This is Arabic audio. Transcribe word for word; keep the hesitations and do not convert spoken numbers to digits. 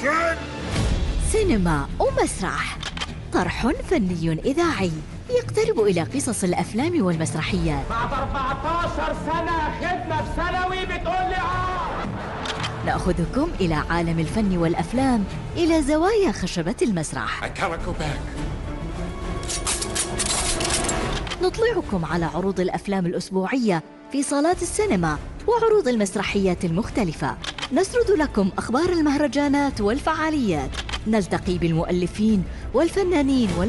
أكشن! سينما ومسرح، طرح فني إذاعي يقترب إلى قصص الأفلام والمسرحيات. بعد أربعتاشر سنة خدمة في ثانوي بتقول لي آه. نأخذكم إلى عالم الفن والأفلام، إلى زوايا خشبة المسرح. I cannot go back. نطلعكم على عروض الأفلام الأسبوعية في صالات السينما وعروض المسرحيات المختلفة. نسرد لكم أخبار المهرجانات والفعاليات. نلتقي بالمؤلفين والفنانين والمؤلفين